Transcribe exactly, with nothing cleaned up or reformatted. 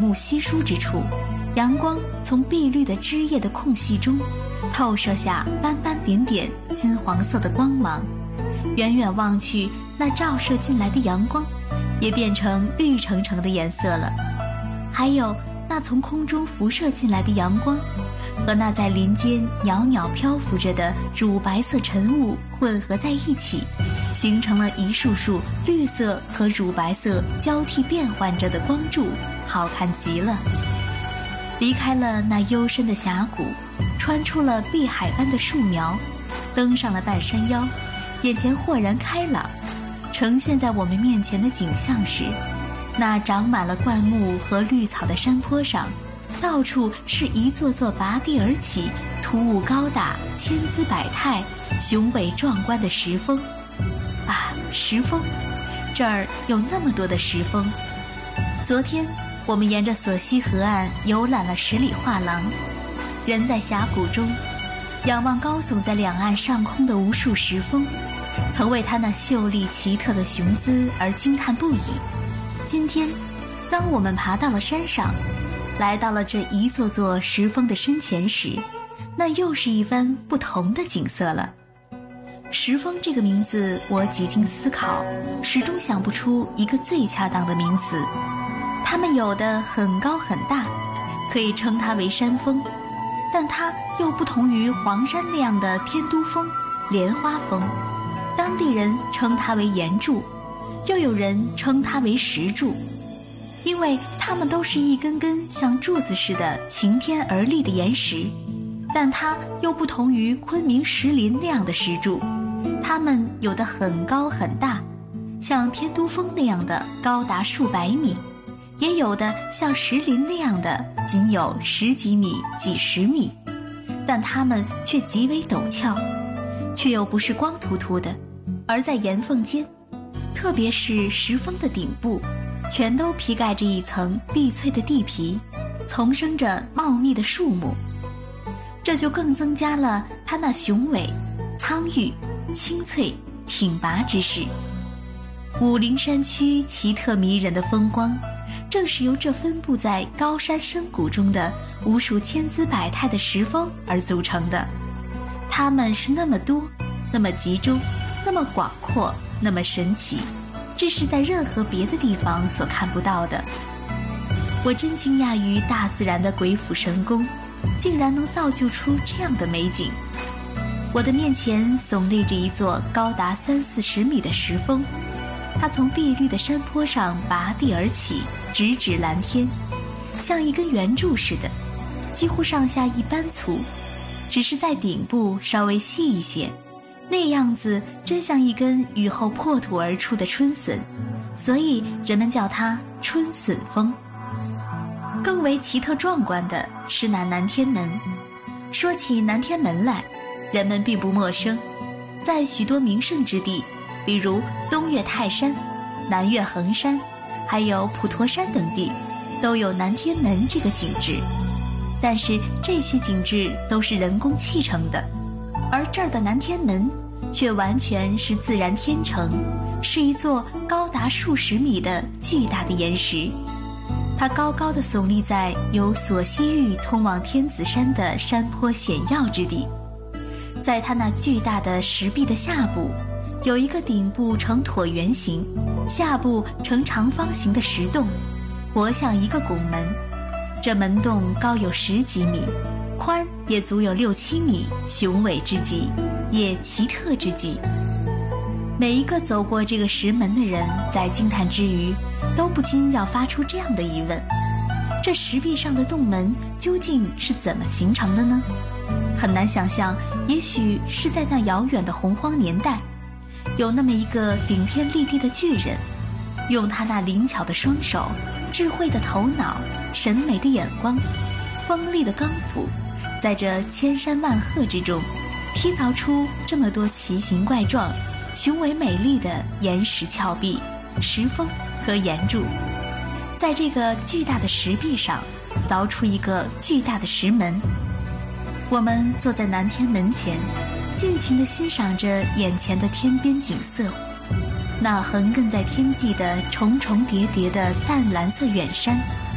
木稀疏之处，阳光从碧绿的枝叶的空隙中透射下斑斑点点金黄色的光芒，远远望去，那照射进来的阳光也变成绿橙橙的颜色了。还有那从空中辐射进来的阳光和那在林间袅袅漂浮着的乳白色晨雾混合在一起，形成了一束束绿色和乳白色交替变换着的光柱，好看极了。离开了那幽深的峡谷，穿出了碧海般的树苗，登上了半山腰，眼前豁然开朗。呈现在我们面前的景象是，那长满了灌木和绿草的山坡上，到处是一座座拔地而起、突兀高大、千姿百态、雄伟壮观的石峰。啊，石峰，这儿有那么多的石峰。昨天我们沿着索溪河岸游览了十里画廊，人在峡谷中仰望高耸在两岸上空的无数石峰，曾为它那秀丽奇特的雄姿而惊叹不已。今天当我们爬到了山上，来到了这一座座石峰的身前时，那又是一番不同的景色了。石峰这个名字，我几经思考，始终想不出一个最恰当的名词。它们有的很高很大，可以称它为山峰，但它又不同于黄山那样的天都峰、莲花峰。当地人称它为岩柱，又有人称它为石柱，因为它们都是一根根像柱子似的擎天而立的岩石。但它又不同于昆明石林那样的石柱，它们有的很高很大，像天都峰那样的高达数百米，也有的像石林那样的仅有十几米、几十米，但它们却极为陡峭，却又不是光秃秃的，而在岩缝间，特别是石峰的顶部，全都披盖着一层碧翠的地皮，丛生着茂密的树木，这就更增加了它那雄伟、苍郁、清脆、挺拔之势。武陵山区奇特迷人的风光，正是由这分布在高山深谷中的无数千姿百态的石峰而组成的。它们是那么多，那么集中，那么广阔，那么神奇，这是在任何别的地方所看不到的。我真惊讶于大自然的鬼斧神工，竟然能造就出这样的美景。我的面前耸立着一座高达三四十米的石峰，它从碧绿的山坡上拔地而起，直指蓝天，像一根圆柱似的，几乎上下一般粗，只是在顶部稍微细一些，那样子真像一根雨后破土而出的春笋，所以人们叫它春笋峰。更为奇特壮观的是那南天门。说起南天门来，人们并不陌生，在许多名胜之地，比如东岳泰山、南岳衡山，还有普陀山等地，都有南天门这个景致。但是这些景致都是人工砌成的，而这儿的南天门却完全是自然天成，是一座高达数十米的巨大的岩石。它高高地耸立在由索溪峪通往天子山的山坡险要之地，在它那巨大的石壁的下部，有一个顶部呈椭圆形，下部呈长方形的石洞，活像一个拱门。这门洞高有十几米，宽也足有六七米，雄伟之极，也奇特之极。每一个走过这个石门的人，在惊叹之余，都不禁要发出这样的疑问：这石壁上的洞门究竟是怎么形成的呢？很难想象，也许是在那遥远的洪荒年代，有那么一个顶天立地的巨人，用他那灵巧的双手、智慧的头脑、审美的眼光、锋利的钢斧，在这千山万壑之中，劈凿出这么多奇形怪状、雄伟美丽的岩石峭壁、石峰和岩柱，在这个巨大的石壁上凿出一个巨大的石门。我们坐在南天门前，尽情地欣赏着眼前的天边景色，那横亘在天际的重重叠叠的淡蓝色远山，